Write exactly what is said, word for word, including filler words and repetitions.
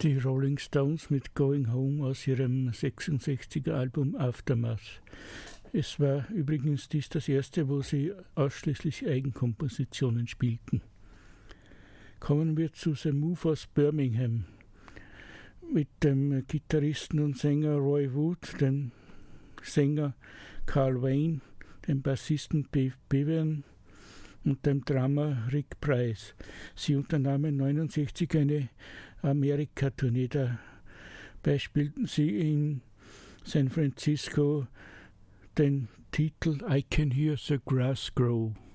die Rolling Stones mit Going Home aus ihrem sechsundsechziger Album Aftermath. Es war übrigens dies das erste, wo sie ausschließlich Eigenkompositionen spielten. Kommen wir zu The Move aus Birmingham mit dem Gitarristen und Sänger Roy Wood, dem Sänger Carl Wayne, dem Bassisten Dave Bevan und dem Drummer Rick Price. Sie unternahmen neunundsechzig eine Amerika-Tournee. Dabei spielten sie in San Francisco den Titel I Can Hear the Grass Grow.